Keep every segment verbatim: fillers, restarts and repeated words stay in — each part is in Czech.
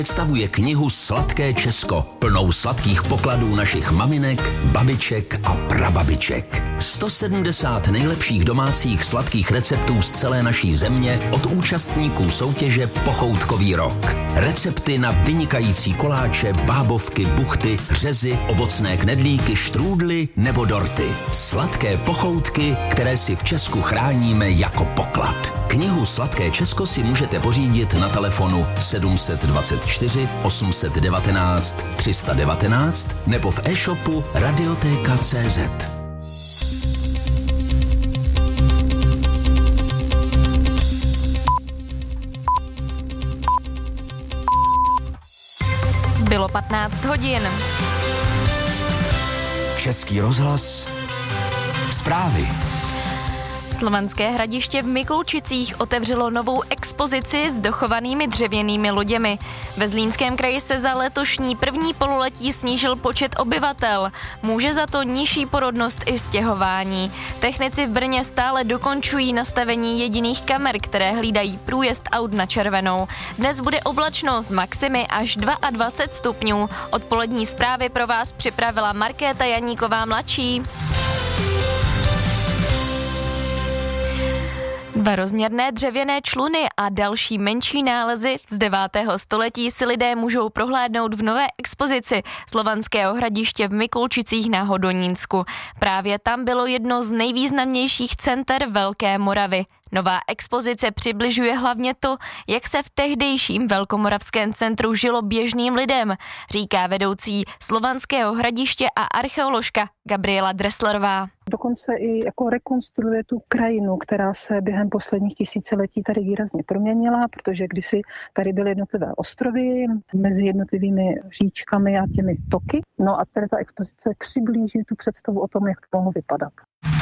Představuje knihu Sladké Česko, plnou sladkých pokladů našich maminek, babiček a prababiček. sto sedmdesát nejlepších domácích sladkých receptů z celé naší země od účastníků soutěže Pochoutkový rok. Recepty na vynikající koláče, bábovky, buchty, řezy, ovocné knedlíky, štrůdly nebo dorty. Sladké pochoutky, které si v Česku chráníme jako poklad. Knihu Sladké Česko si můžete pořídit na telefonu sedm dvacet čtyři osm set devatenáct tři sta devatenáct nebo v e-shopu radioteka tečka cé zet. Bylo patnáct hodin. Český rozhlas. Zprávy. Slovanské hradiště v Mikulčicích otevřelo novou expozici s dochovanými dřevěnými loděmi. Ve Zlínském kraji se za letošní první pololetí snížil počet obyvatel. Může za to nižší porodnost i stěhování. Technici v Brně stále dokončují nastavení jediných kamer, které hlídají průjezd aut na červenou. Dnes bude oblačno s maximy až dvacet dva stupňů. Odpolední zprávy pro vás připravila Markéta Janíková mladší. Dvarozměrné dřevěné čluny a další menší nálezy z devátého století si lidé můžou prohlédnout v nové expozici Slovanského hradiště v Mikulčicích na Hodonínsku. Právě tam bylo jedno z nejvýznamnějších center Velké Moravy. Nová expozice přibližuje hlavně to, jak se v tehdejším Velkomoravském centru žilo běžným lidem, říká vedoucí Slovanského hradiště a archeoložka Gabriela Dresslerová. Dokonce i jako rekonstruuje tu krajinu, která se během posledních tisíciletí tady výrazně proměnila, protože kdysi tady byly jednotlivé ostrovy mezi jednotlivými říčkami a těmi toky. No a tady ta expozice přiblíží tu představu o tom, jak to mohlo vypadat.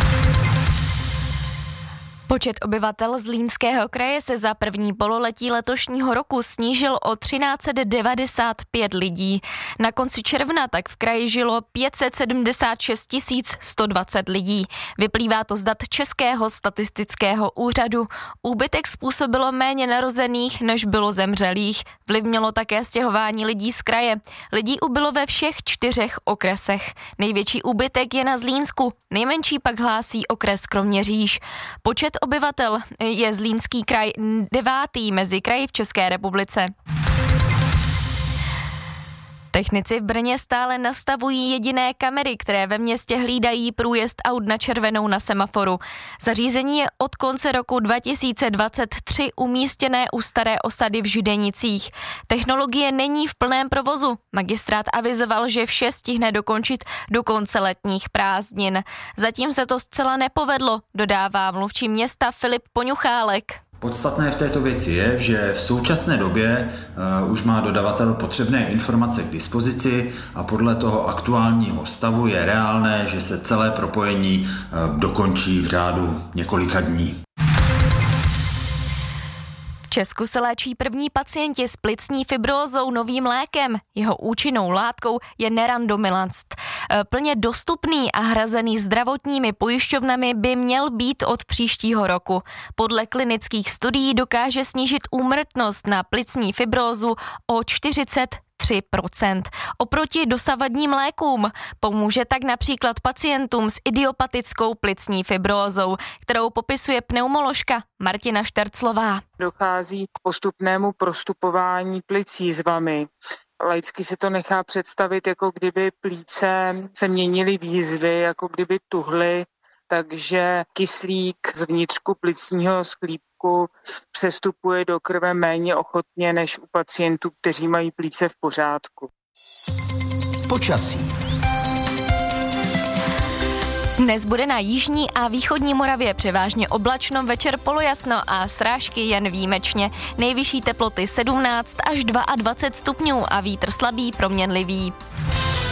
Počet obyvatel Zlínského kraje se za první pololetí letošního roku snížil o třináct set devadesát pět lidí. Na konci června tak v kraji žilo pět set sedmdesát šest tisíc sto dvacet lidí. Vyplývá to z dat Českého statistického úřadu. Úbytek způsobilo méně narozených, než bylo zemřelých. Vliv mělo také stěhování lidí z kraje. Lidí ubylo ve všech čtyřech okresech. Největší úbytek je na Zlínsku, nejmenší pak hlásí okres Kroměříž. Počet obyvatel je Zlínský kraj devátý mezi kraji v České republice. Technici v Brně stále nastavují jediné kamery, které ve městě hlídají průjezd aut na červenou na semaforu. Zařízení je od konce roku dva tisíce dvacet tři umístěné u staré osady v Židenicích. Technologie není v plném provozu. Magistrát avizoval, že vše stihne dokončit do konce letních prázdnin. Zatím se to zcela nepovedlo, dodává mluvčí města Filip Poňuchálek. Podstatné v této věci je, že v současné době uh, už má dodavatel potřebné informace k dispozici a podle toho aktuálního stavu je reálné, že se celé propojení uh, dokončí v řádu několika dní. V Česku se léčí první pacienti s plicní fibrózou novým lékem. Jeho účinnou látkou je nerandomilast. Plně dostupný a hrazený zdravotními pojišťovnami by měl být od příštího roku. Podle klinických studií dokáže snížit úmrtnost na plicní fibrózu o čtyřicet tři procent. Oproti dosavadním lékům pomůže tak například pacientům s idiopatickou plicní fibrózou, kterou popisuje pneumoložka Martina Šterclová. Dochází k postupnému prostupování plic jízvami. Laicky se to nechá představit, jako kdyby plíce se měnily v jízvy, jako kdyby tuhly, takže kyslík z vnitřku plicního sklípku přestupuje do krve méně ochotně než u pacientů, kteří mají plíce v pořádku. Počasí. Dnes bude na jižní a východní Moravě převážně oblačno, večer polojasno a srážky jen výjimečně. Nejvyšší teploty sedmnáct až dvacet dva stupňů a vítr slabý proměnlivý.